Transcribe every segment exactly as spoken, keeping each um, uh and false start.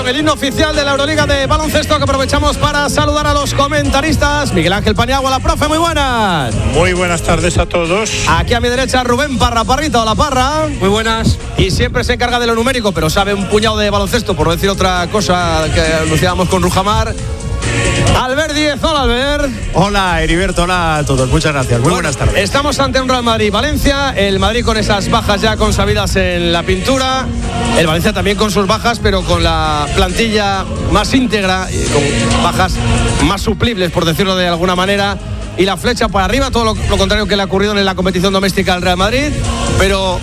con el himno oficial de la Euroliga de baloncesto, que aprovechamos para saludar a los comentaristas. Miguel Ángel Paniagua, la profe, muy buenas. Muy buenas tardes a todos. Aquí a mi derecha Rubén Parra, Parrita, hola Parra. Muy buenas. Y siempre se encarga de lo numérico, pero sabe un puñado de baloncesto, por no decir otra cosa que anunciábamos con Rujamar. Albert Díez, hola Albert. Hola Heriberto, hola a todos, muchas gracias, muy bueno, buenas tardes. Estamos ante un Real Madrid-Valencia, el Madrid con esas bajas ya consabidas en la pintura, el Valencia también con sus bajas, pero con la plantilla más íntegra, y con bajas más suplibles, por decirlo de alguna manera, y la flecha para arriba, todo lo, lo contrario que le ha ocurrido en la competición doméstica al Real Madrid, pero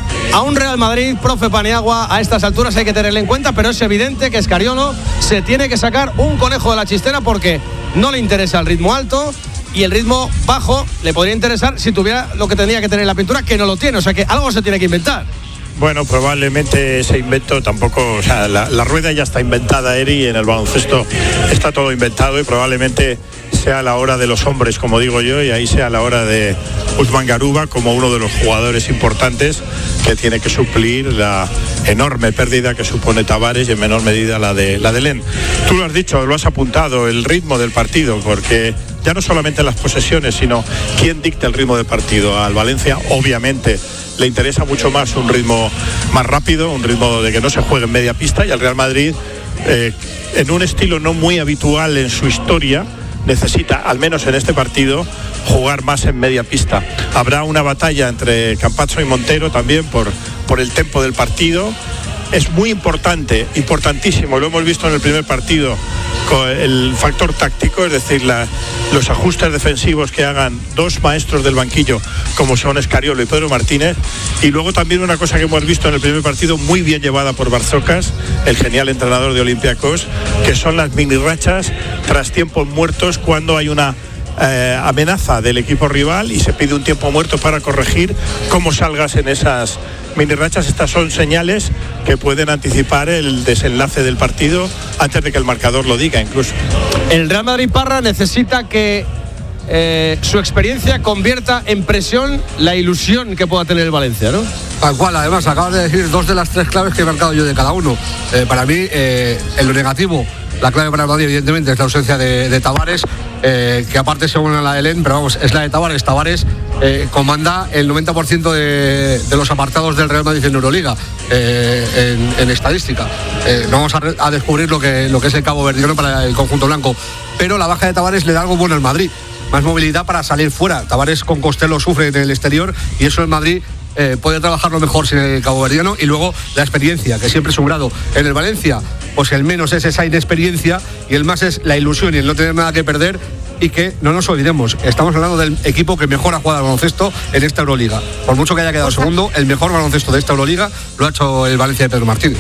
a un Real Madrid, profe Paniagua, a estas alturas hay que tenerle en cuenta, pero es evidente que Scariolo se tiene que sacar un conejo de la chistera porque no le interesa el ritmo alto y el ritmo bajo le podría interesar si tuviera lo que tenía que tener en la pintura, que no lo tiene, o sea que algo se tiene que inventar. Bueno, probablemente ese invento tampoco, o sea, la, la rueda ya está inventada, Eri, en el baloncesto está todo inventado y probablemente sea la hora de los hombres, como digo yo, y ahí sea la hora de Usman Garuba como uno de los jugadores importantes que tiene que suplir la enorme pérdida que supone Tavares y en menor medida la de la de Len. Tú lo has dicho, lo has apuntado, el ritmo del partido, porque ya no solamente las posesiones, sino quién dicta el ritmo del partido. Al Valencia, obviamente, le interesa mucho más un ritmo más rápido, un ritmo de que no se juegue en media pista, y al Real Madrid, eh, en un estilo no muy habitual en su historia, necesita, al menos en este partido, jugar más en media pista. Habrá una batalla entre Campazzo y Montero también por, por el tempo del partido. Es muy importante, importantísimo, lo hemos visto en el primer partido, con el factor táctico, es decir, la, los ajustes defensivos que hagan dos maestros del banquillo, como son Scariolo y Pedro Martínez, y luego también una cosa que hemos visto en el primer partido, muy bien llevada por Barzocas, el genial entrenador de Olympiacos, que son las mini rachas tras tiempos muertos, cuando hay una Eh, amenaza del equipo rival y se pide un tiempo muerto para corregir cómo salgas en esas mini rachas. Estas son señales que pueden anticipar el desenlace del partido antes de que el marcador lo diga incluso. El Real Madrid, Parra, necesita que eh, su experiencia convierta en presión la ilusión que pueda tener el Valencia, ¿no? Tal cual, además acabas de decir dos de las tres claves que he marcado yo de cada uno. Eh, para mí, eh, en lo negativo, la clave para el Madrid, evidentemente, es la ausencia de, de Tavares, eh, que aparte según la de Len, pero vamos, es la de Tavares. Tavares eh, comanda el noventa por ciento de, de los apartados del Real Madrid en Euroliga, eh, en, en estadística. Eh, no vamos a, re, a descubrir lo que, lo que es el cabo verdiano para el conjunto blanco, pero la baja de Tavares le da algo bueno al Madrid, más movilidad para salir fuera. Tavares con Costello sufre en el exterior y eso el Madrid Eh, puede trabajarlo mejor sin el caboverdiano. Y luego la experiencia, que siempre es un grado. En el Valencia, pues el menos es esa inexperiencia y el más es la ilusión y el no tener nada que perder. Y que no nos olvidemos, estamos hablando del equipo que mejor ha jugado al baloncesto en esta Euroliga. Por mucho que haya quedado segundo, el mejor baloncesto de esta Euroliga lo ha hecho el Valencia de Pedro Martínez.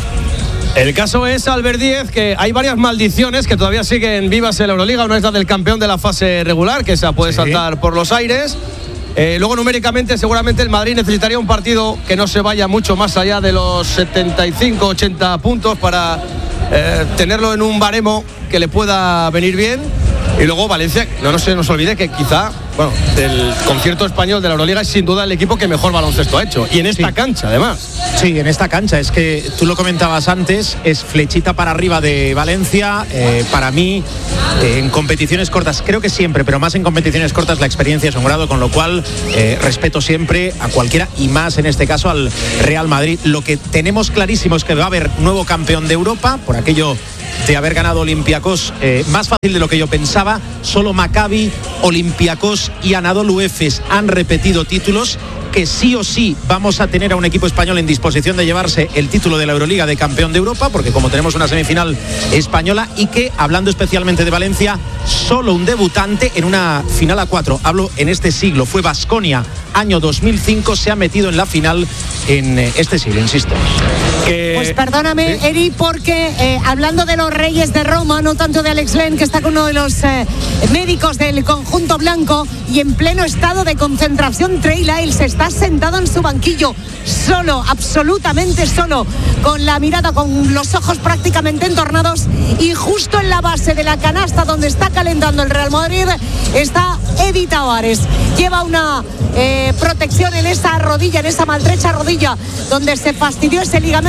El caso es, Albert Díez, que hay varias maldiciones que todavía siguen vivas en la Euroliga. Una es la del campeón de la fase regular, que esa puede sí. saltar por los aires. Eh, luego numéricamente seguramente el Madrid necesitaría un partido que no se vaya mucho más allá de los setenta y cinco ochenta puntos para eh, tenerlo en un baremo que le pueda venir bien. Y luego Valencia, no, no se nos olvide que quizá, bueno, del concierto español de la Euroliga es sin duda el equipo que mejor baloncesto ha hecho. Y en esta sí. cancha, además. Sí, en esta cancha. Es que tú lo comentabas antes, es flechita para arriba de Valencia. Eh, para mí, eh, en competiciones cortas, creo que siempre, pero más en competiciones cortas, la experiencia es un grado, con lo cual eh, respeto siempre a cualquiera y más en este caso al Real Madrid. Lo que tenemos clarísimo es que va a haber nuevo campeón de Europa, por aquello de haber ganado Olympiacos, eh, más fácil de lo que yo pensaba. Solo Maccabi, Olympiacos y Anadolu Efes han repetido títulos, que sí o sí vamos a tener a un equipo español en disposición de llevarse el título de la Euroliga de campeón de Europa, porque como tenemos una semifinal española, y que, hablando especialmente de Valencia, solo un debutante en una final a cuatro, hablo en este siglo, fue Baskonia, año dos mil cinco, se ha metido en la final en este siglo, insisto. Que... Pues perdóname, ¿sí? Eri, porque eh, hablando de los Reyes de Roma, no tanto de Alex Len, que está con uno de los eh, médicos del conjunto blanco y en pleno estado de concentración, Trey Lyles está sentado en su banquillo, solo, absolutamente solo, con la mirada, con los ojos prácticamente entornados, y justo en la base de la canasta donde está calentando el Real Madrid está Edi Tavares. Lleva una eh, protección en esa rodilla, en esa maltrecha rodilla donde se fastidió ese ligamento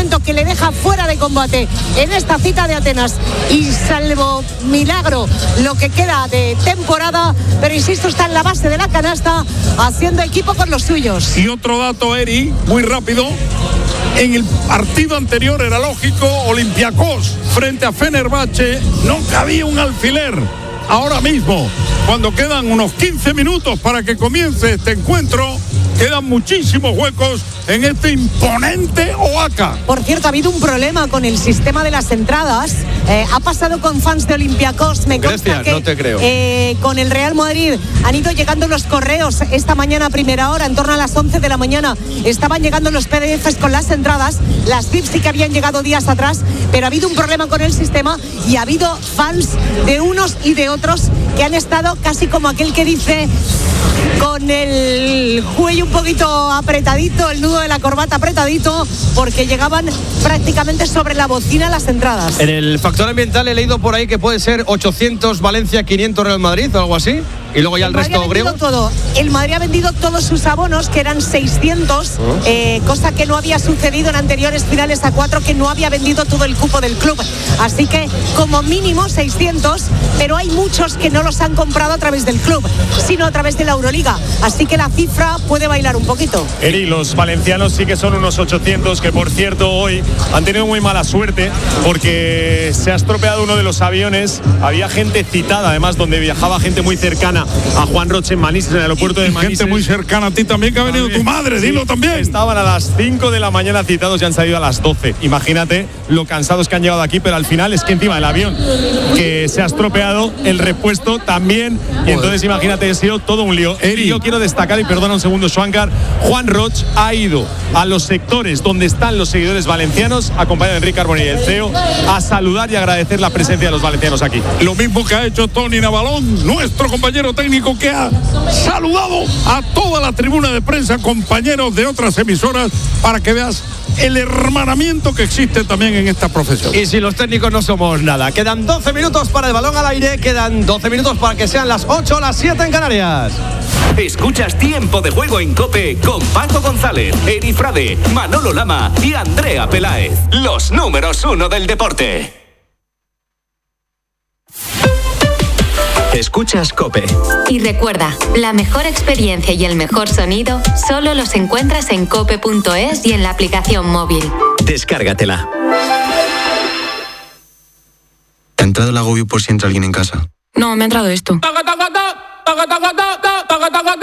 movimiento que le deja fuera de combate en esta cita de Atenas. Y salvo milagro, lo que queda de temporada, pero insisto, está en la base de la canasta, haciendo equipo con los suyos. Y otro dato, Eri, muy rápido. En el partido anterior era lógico, Olympiacos frente a Fenerbahce, no cabía un alfiler. Ahora mismo, cuando quedan unos quince minutos para que comience este encuentro, quedan muchísimos huecos en este imponente Oaca. Por cierto, ha habido un problema con el sistema de las entradas. Eh, ha pasado con fans de Olympiacos. Me consta Grecia, que no te creo. Eh, con el Real Madrid han ido llegando los correos esta mañana a primera hora, en torno a las once de la mañana. Estaban llegando los P D Fs con las entradas. Las V I Ps sí que habían llegado días atrás, pero ha habido un problema con el sistema y ha habido fans de unos y de otros que han estado casi como aquel que dice, con el cuello un poquito apretadito, el nudo de la corbata apretadito, porque llegaban prácticamente sobre la bocina las entradas. En el factor ambiental he leído por ahí que puede ser ochocientos Valencia, quinientos Real Madrid o algo así. Y luego ya el, el resto griego. Todo. El Madrid ha vendido todos sus abonos, que eran seiscientos, ¿Oh? eh, cosa que no había sucedido en anteriores finales a cuatro, que no había vendido todo el cupo del club. Así que como mínimo seiscientos, pero hay muchos que no los han comprado a través del club, sino a través de la Euroliga. Así que la cifra puede bailar un poquito. Eri, los valencianos sí que son unos ochocientos, que por cierto hoy han tenido muy mala suerte porque se ha estropeado uno de los aviones. Había gente citada, además, donde viajaba gente muy cercana a Juan Roche en Manises, en el aeropuerto y, de Manises. Gente muy cercana a ti también, que ha venido también. Tu madre, sí, dilo también. Estaban a las cinco de la mañana citados y han salido a las doce. Imagínate lo cansados que han llegado aquí, pero al final es que encima del avión que se ha estropeado, el repuesto también. Y entonces imagínate, ha sido todo un lío. Eri, yo quiero destacar, y perdona un segundo, Schwankar, Juan Roche ha ido a los sectores donde están los seguidores valencianos, acompañado de Enrique Carbonell, el C E O, a saludar y agradecer la presencia de los valencianos aquí. Lo mismo que ha hecho Tony Navalón, nuestro compañero técnico, que ha saludado a toda la tribuna de prensa, compañeros de otras emisoras, para que veas el hermanamiento que existe también en esta profesión. Y si los técnicos no somos nada. Quedan doce minutos para el balón al aire, quedan doce minutos para que sean las ocho o las siete en Canarias. Escuchas Tiempo de Juego en COPE con Paco González, Eri Frade, Manolo Lama y Andrea Peláez. Los números uno del deporte. Escuchas COPE. Y recuerda, la mejor experiencia y el mejor sonido solo los encuentras en cope punto es y en la aplicación móvil. Descárgatela. ¿Te ha entrado el agobio por si entra alguien en casa? No, me ha entrado esto.